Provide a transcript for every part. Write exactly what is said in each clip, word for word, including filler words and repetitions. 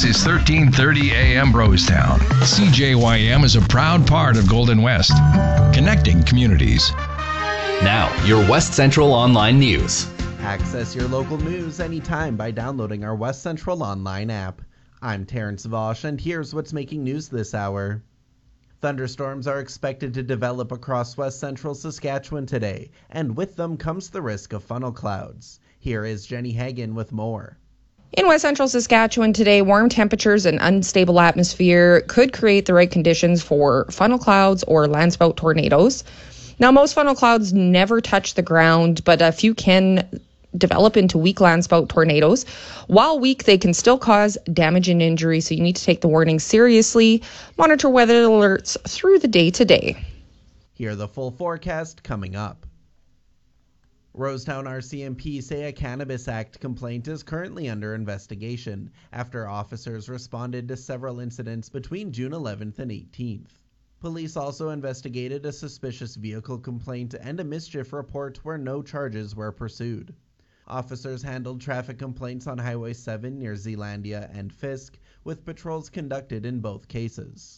This is thirteen thirty A M Brostown. C J Y M is a proud part of Golden West, connecting communities. Now, your West Central Online News. Access your local news anytime by downloading our West Central Online app. I'm Terrence Vosch, and here's what's making news this hour. Thunderstorms are expected to develop across West Central Saskatchewan today, and with them comes the risk of funnel clouds. Here is Jenny Hagan with more. In West Central Saskatchewan today, warm temperatures and unstable atmosphere could create the right conditions for funnel clouds or landspout tornadoes. Now, most funnel clouds never touch the ground, but a few can develop into weak landspout tornadoes. While weak, they can still cause damage and injury, so you need to take the warning seriously. Monitor weather alerts through the day today. Hear the full forecast coming up. Rosetown R C M P say a Cannabis Act complaint is currently under investigation after officers responded to several incidents between June eleventh and eighteenth. Police also investigated a suspicious vehicle complaint and a mischief report where no charges were pursued. Officers handled traffic complaints on Highway seven near Zealandia and Fisk, with patrols conducted in both cases.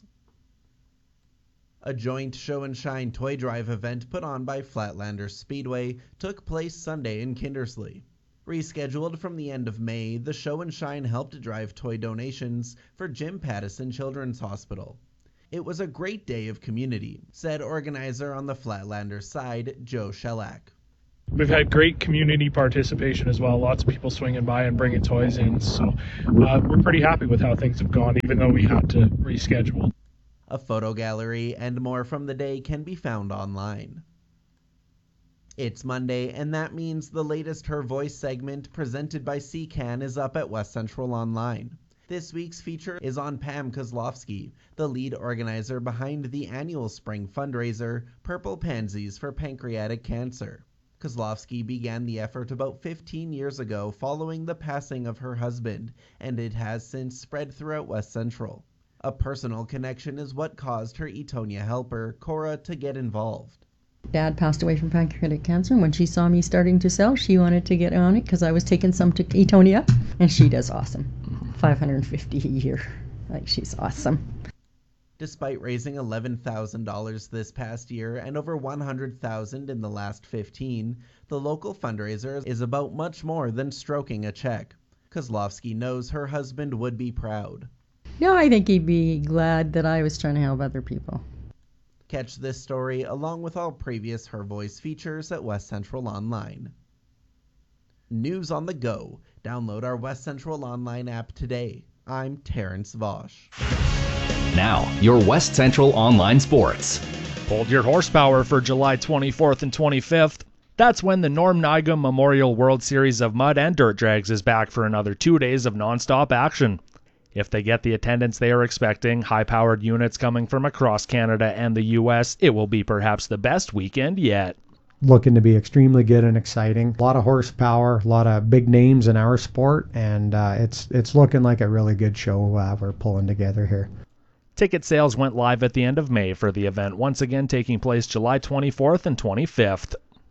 A joint show and shine toy drive event put on by Flatlander Speedway took place Sunday in Kindersley. Rescheduled from the end of May, the show and shine helped drive toy donations for Jim Pattison Children's Hospital. It was a great day of community, said organizer on the Flatlander side, Joe Shellack. We've had great community participation as well. Lots of people swinging by and bringing toys in. So uh, we're pretty happy with how things have gone, even though we had to reschedule. A photo gallery and more from the day can be found online. It's Monday, and that means the latest Her Voice segment presented by C C A N is up at West Central Online. This week's feature is on Pam Kozlowski, the lead organizer behind the annual spring fundraiser, Purple Pansies for Pancreatic Cancer. Kozlowski began the effort about fifteen years ago following the passing of her husband, and it has since spread throughout West Central. A personal connection is what caused her Etonia helper, Cora, to get involved. Dad passed away from pancreatic cancer, and when she saw me starting to sell, she wanted to get on it because I was taking some to Etonia, and she does awesome. five hundred fifty a year. Like, she's awesome. Despite raising eleven thousand dollars this past year and over one hundred thousand dollars in the last fifteen, the local fundraiser is about much more than stroking a check. Kozlowski knows her husband would be proud. No, I think he'd be glad that I was trying to help other people. Catch this story along with all previous Her Voice features at West Central Online. News on the go. Download our West Central Online app today. I'm Terrence Vosch. Now, your West Central Online Sports. Hold your horsepower for July twenty-fourth and twenty-fifth. That's when the Norm Nigam Memorial World Series of Mud and Dirt Drags is back for another two days of nonstop action. If they get the attendance they are expecting, high-powered units coming from across Canada and the U S, it will be perhaps the best weekend yet. Looking to be extremely good and exciting. A lot of horsepower, a lot of big names in our sport, and uh, it's it's looking like a really good show uh, we're pulling together here. Ticket sales went live at the end of May for the event, once again taking place July twenty-fourth and twenty-fifth.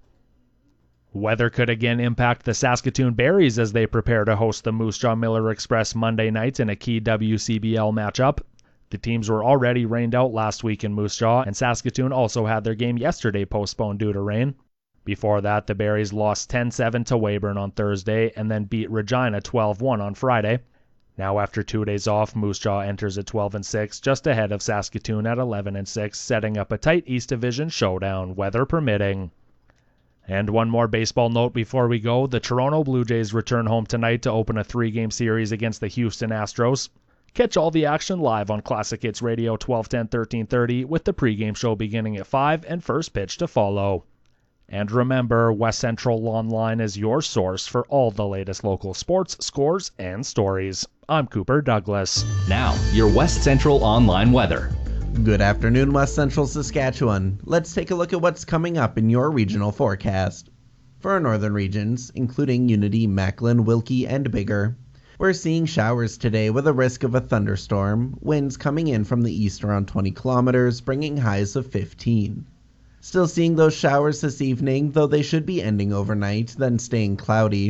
Weather could again impact the Saskatoon Berries as they prepare to host the Moose Jaw Miller Express Monday night in a key W C B L matchup. The teams were already rained out last week in Moose Jaw, and Saskatoon also had their game yesterday postponed due to rain. Before that, the Berries lost ten seven to Weyburn on Thursday and then beat Regina twelve one on Friday. Now after two days off, Moose Jaw enters at twelve and six, just ahead of Saskatoon at eleven and six, setting up a tight East Division showdown, weather permitting. And one more baseball note before we go. The Toronto Blue Jays return home tonight to open a three-game series against the Houston Astros. Catch all the action live on Classic Hits Radio twelve ten, thirteen thirty with the pregame show beginning at five and first pitch to follow. And remember, West Central Online is your source for all the latest local sports, scores, and stories. I'm Cooper Douglas. Now, your West Central Online weather. Good afternoon, West Central Saskatchewan. Let's take a look at what's coming up in your regional forecast. For our northern regions, including Unity, Macklin, Wilkie, and Biggar, we're seeing showers today with a risk of a thunderstorm, winds coming in from the east around twenty kilometers, bringing highs of fifteen. Still seeing those showers this evening, though they should be ending overnight, then staying cloudy.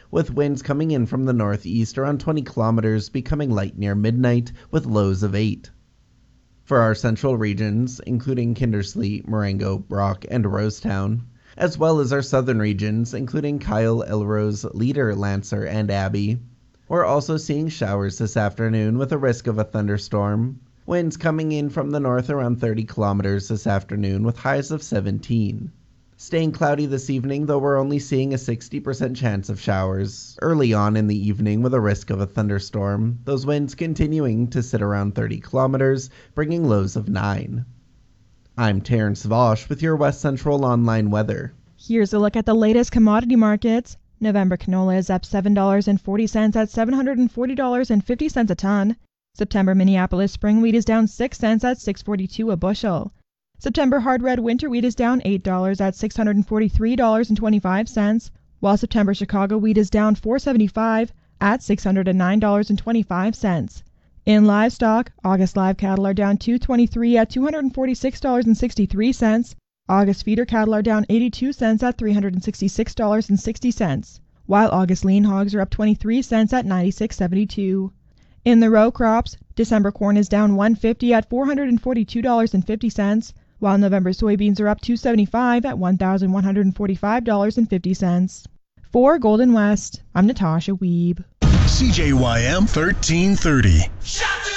with winds coming in from the northeast around twenty kilometers, becoming light near midnight with lows of eight. For our central regions, including Kindersley, Marengo, Brock, and Rosetown, as well as our southern regions, including Kyle, Elrose, Leader, Lancer, and Abbey, we're also seeing showers this afternoon with a risk of a thunderstorm. Winds coming in from the north around thirty kilometers this afternoon with highs of seventeen. Staying cloudy this evening, though we're only seeing a sixty percent chance of showers early on in the evening with a risk of a thunderstorm, those winds continuing to sit around thirty kilometers, bringing lows of nine. I'm Terrence Vosch with your West Central Online weather. Here's a look at the latest commodity markets. November canola is up seven dollars and forty cents at seven hundred forty dollars and fifty cents a ton. September Minneapolis spring wheat is down six cents at six forty-two a bushel. September hard red winter wheat is down eight dollars at six hundred forty-three dollars and twenty-five cents, while September Chicago wheat is down four seventy-five at six hundred nine dollars and twenty-five cents. In livestock, August live cattle are down two twenty-three at two hundred forty-six dollars and sixty-three cents. August feeder cattle are down eighty-two cents at three hundred sixty-six dollars and sixty cents, while August lean hogs are up twenty-three cents at ninety-six seventy-two. In the row crops, December corn is down one fifty at four hundred forty-two dollars and fifty cents, while November soybeans are up two seventy-five at one thousand one hundred forty-five dollars and fifty cents. For Golden West, I'm Natasha Wiebe. C J Y M thirteen thirty.